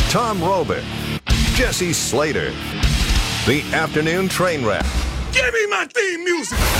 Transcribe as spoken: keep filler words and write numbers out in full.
Tom Roebuck, Jesse Slater, the Afternoon Train Wreck. Give me my theme music!